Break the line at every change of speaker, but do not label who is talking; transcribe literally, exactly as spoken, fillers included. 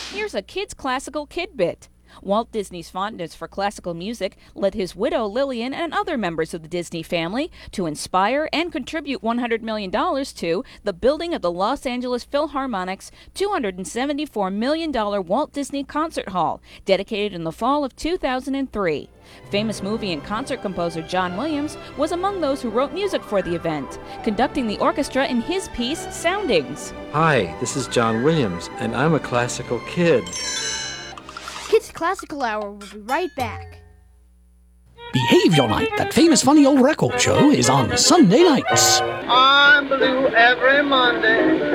Here's a kid's classical kid bit. Walt Disney's fondness for classical music led his widow Lillian and other members of the Disney family to inspire and contribute one hundred million dollars to the building of the Los Angeles Philharmonic's two hundred seventy-four million dollars Walt Disney Concert Hall, dedicated in the fall of two thousand three. Famous movie and concert composer John Williams was among those who wrote music for the event, conducting the orchestra in his piece, Soundings.
Hi, this is John Williams, and I'm a classical kid.
Kids Classical Hour will be right back.
Behavior Night, that famous funny old record show, is on Sunday nights.
I'm blue every Monday.